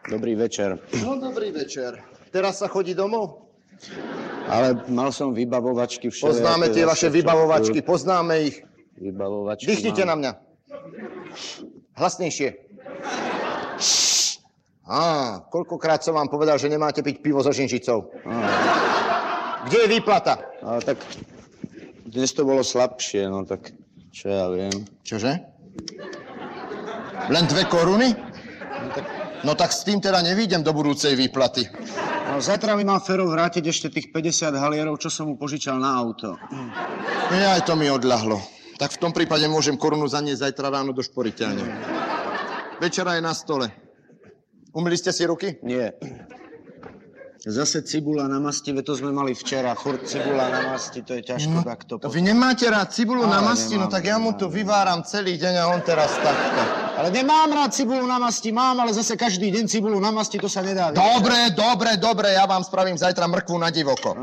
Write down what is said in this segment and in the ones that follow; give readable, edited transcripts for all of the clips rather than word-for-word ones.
Dobrý večer. No, dobrý večer. Teraz sa chodí domov? Ale mal som vybavovačky všelijaké. Poznáme tie vaše vybavovačky, poznáme ich. Vybavovačky Dýchnite na mňa. Hlasnejšie. Koľkokrát som vám povedal, že nemáte piť pivo so žinžicou? Kde je výplata? Ale tak dnes to bolo slabšie, no tak čo ja viem. Čože? Len 2 koruny? No tak s tým teda nevídem do budúcej výplaty. No, zajtra mi mal Fero vrátiť ešte tých 50 halierov, čo som mu požičal na auto. Aj to mi odľahlo. Tak v tom prípade môžem korunu zaniesť zajtra ráno do šporiteľne. Večera je na stole. Umyli ste si ruky? Nie. Zase cibula na masti, to sme mali včera. Furt cibula na masti, to je ťažko takto. Vy nemáte rád cibulu na masti? No tak ja mu to vyváram celý deň a on teraz takto. Ale nemám rád cibulu na masti, ale zase každý deň cibulu na masti, to sa nedá. Dobre, ja vám spravím zajtra mrkvu na divoko.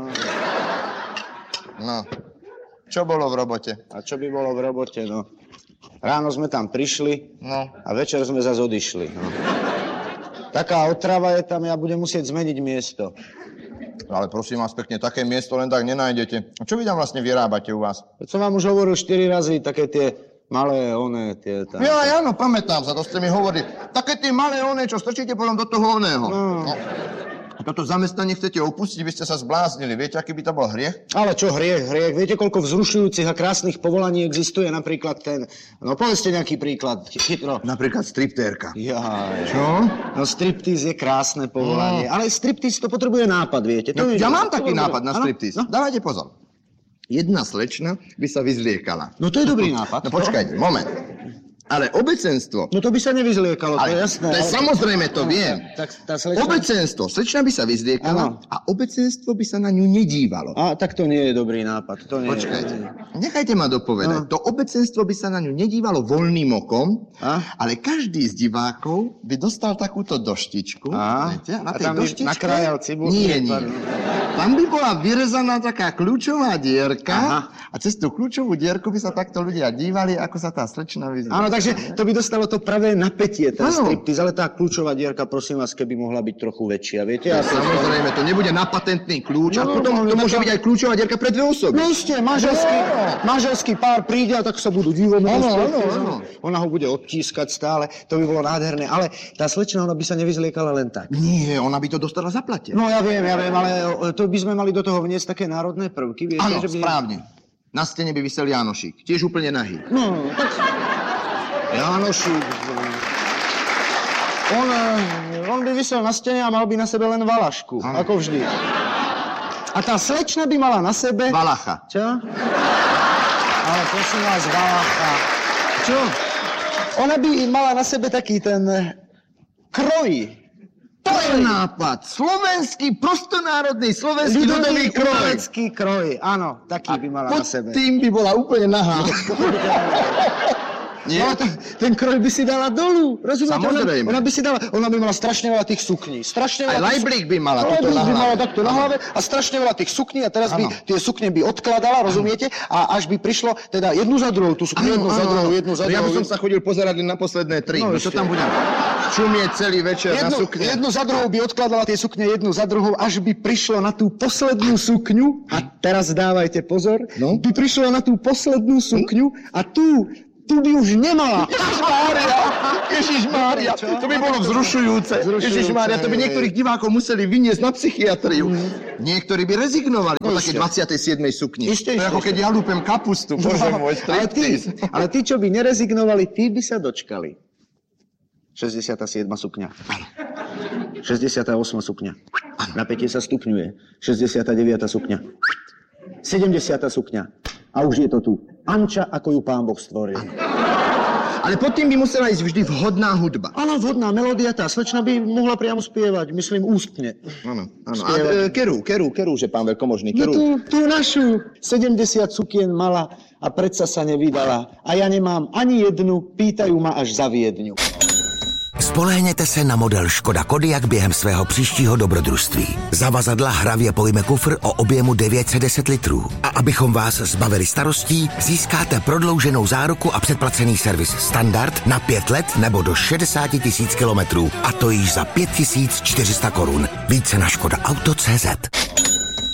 No, čo bolo v robote? A čo by bolo v robote, no? Ráno sme tam prišli a večer sme zase odišli, no. Taká otrava je tam, ja budem musieť zmeniť miesto. Ale prosím vás pekne, také miesto len tak nenájdete. A čo vy tam vlastne vyrábate u vás? Veď som vám už hovoril 4 razy, také tie malé tie tam. Ja, áno, pamätám sa, to ste mi hovorili. Také tie malé čo strčíte potom do toho oného. No. Toto zamestnanie chcete opustiť, vy ste sa zbláznili. Viete, aký by to bol hriech? Ale čo hriech? Viete, koľko vzrušujúcich a krásnych povolaní existuje? Napríklad no povedzte nejaký príklad. Chytro. Napríklad striptérka. Čo? No striptíz je krásne povolanie. Ale striptíz to potrebuje nápad, viete? Ja mám taký nápad na striptíz. No? Dávajte pozor. Jedna slečna by sa vyzliekala. No to je dobrý nápad. No počkajte, moment. Ale obecenstvo... No to by sa nevyzliekalo, to je jasné. Samozrejme, to viem. Tá slečna... Obecenstvo. Slečna by sa vyzliekala a obecenstvo by sa na ňu nedívalo. Tak to nie je dobrý nápad. Počkajte. Nechajte ma dopovedať. To obecenstvo by sa na ňu nedívalo voľným okom, ale každý z divákov by dostal takúto doštičku. Viete? A na tej doštičke... nakrájal cibulu? Nie. Tam by bola vyrezaná taká kľúčová dierka a cez tú kľúčovú dierku by sa takto ľudia dívali, ako sa tá slečna vyzliekala. Takže to by dostalo to pravé napätie, ten striptiz, ale tá kľúčová dierka, prosím vás, keby mohla byť trochu väčšia, viete? Samozrejme, to nebude na patentný kľúč, a potom to môže byť aj kľúčová dierka pre 2 osoby. No isté, manželský pár príde a tak sa budú dívať. Ona ho bude odtískať stále, to by bolo nádherné, ale tá slečna, ona by sa nevyzliekala len tak. Nie, ona by to dostala zaplatené. No ja viem, ale to by sme mali do toho vniesť také národné prvky, viete? Áno, správne. Na stene by visel Jánošík, tiež úplne nahý. No, tak... Jánošík. On by visel na stene a mal by na sebe len valašku, ako vždy. A tá slečna by mala na sebe... Valacha. Čo? Ale prosím vás, valacha. Čo? Ona by mala na sebe taký ten kroj. To je nápad. Slovenský, prostonárodný, slovenský ľudový kroj. Ľudový kroj, áno, taký by mala na sebe. Pod tým by bola úplne nahá. Nie? No, ten kroj by si dala dolu, rozumiete? Samozrejme. Ona by mala strašne veľa tých sukní. Aj lajblík by mala takto na hlave a strašne veľa tých sukní a teraz by tie sukne by odkladala, rozumiete? A až by prišlo teda jednu za druhou, tú sukňu, jednu za druhou. Ja by som sa chodil pozerať na posledné 3. No, čo tam budem čumieť celý večer na sukne. Jednu za druhou by odkladala tie sukne, jednu za druhou, až by prišlo na tú poslednú sukňu. A teraz dávajte pozor. No? By prišlo na tú poslednú sukňu a tu by už nemala. Ježišmária, to by bolo vzrušujúce. Ježišmária, to by niektorých divákov museli vyniesť na psychiatriu. Niektorí by rezignovali po také 27. sukni. To je ako keď ja lúpem kapustu. Bože môj, striptease. Ale tí, čo by nerezignovali, tí by sa dočkali. 67. sukňa. 68. sukňa. Napätie sa stupňuje. 69. sukňa. 70. sukňa. A už je to tu. Anča, ako ju Pán Boh stvoril. Ale pod tým by musela ísť vždy vhodná hudba. Áno, vhodná melódia, tá slečna by mohla priamo spievať, myslím, ústne. Áno. A kerú, že pán veľkomožný, kerú. No tú našu 70 sukien mala a predsa sa nevydala. A ja nemám ani jednu, pýtajú ma až za Viedňu. Spolehněte se na model Škoda Kodiaq během svého příštího dobrodružství. Zavazadla hravě pojme kufr o objemu 910 litrů. A abychom vás zbavili starostí, získáte prodlouženou záruku a předplacený servis standard na 5 let nebo do 60 000 kilometrů. A to již za 5 400 korun. Více na škodaauto.cz.